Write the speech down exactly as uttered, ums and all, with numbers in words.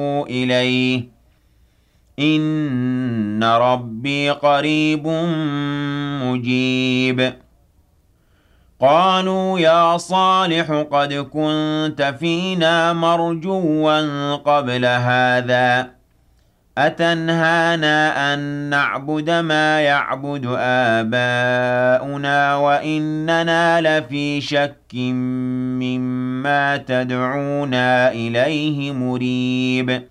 إِلَيْهِ إِنَّ رَبِّي قَرِيبٌ مُّجِيبٌ قَالُوا يَا صَالِحُ قَدْ كُنتَ فِينَا مَرْجُوًّا قَبْلَ هَٰذَا ۖ أَتَنْهَانَا أَن نَّعْبُدَ مَا يَعْبُدُ آبَاؤُنَا وَإِنَّنَا لَفِي شَكٍّ مِّمَّا تَدْعُونَا إِلَيْهِ مُرِيبٍ